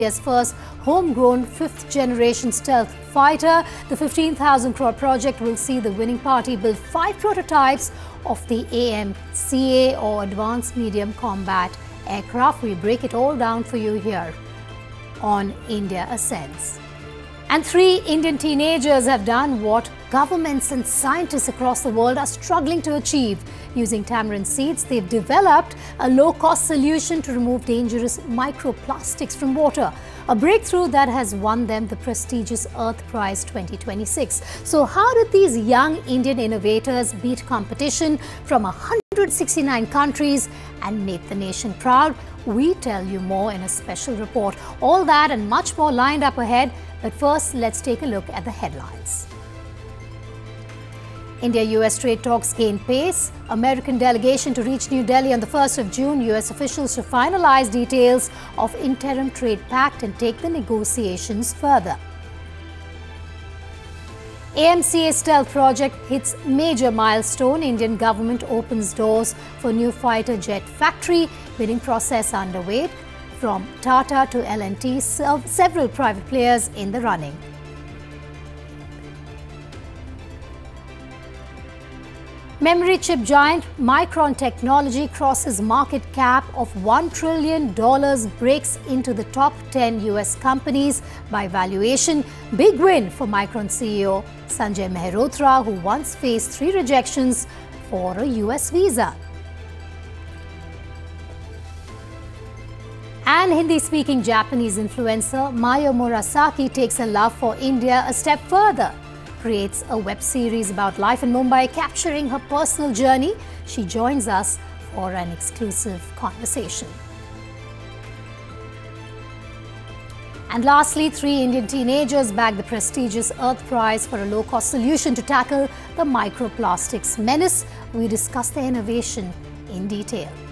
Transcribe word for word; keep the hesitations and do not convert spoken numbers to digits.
India's first homegrown fifth-generation stealth fighter. The fifteen thousand crore project will see the winning party build five prototypes of the A M C A or Advanced Medium Combat Aircraft. We break it all down for you here on India Ascends. And three Indian teenagers have done what governments and scientists across the world are struggling to achieve. Using tamarind seeds, they've developed a low-cost solution to remove dangerous microplastics from water. A breakthrough that has won them the prestigious Earth Prize twenty twenty-six. So how did these young Indian innovators beat competition from one hundred sixty-nine countries and make the nation proud? We tell you more in a special report. All that and much more lined up ahead. But first, let's take a look at the headlines. India-U S trade talks gain pace. American delegation to reach New Delhi on the first of June. U S officials to finalize details of interim trade pact and take the negotiations further. A M C A stealth project hits major milestone. Indian government opens doors for new fighter jet factory. Bidding process underway. From Tata to L and T, several private players in the running. Memory chip giant Micron Technology crosses market cap of one trillion dollars, breaks into the top ten U S companies by valuation. Big win for Micron C E O Sanjay Mehrotra, who once faced three rejections for a U S visa. And Hindi-speaking Japanese influencer Mayo Murasaki takes her love for India a step further. Creates a web series about life in Mumbai, capturing her personal journey. She joins us for an exclusive conversation. And lastly, three Indian teenagers bagged the prestigious Earth Prize for a low-cost solution to tackle the microplastics menace. We discuss the innovation in detail.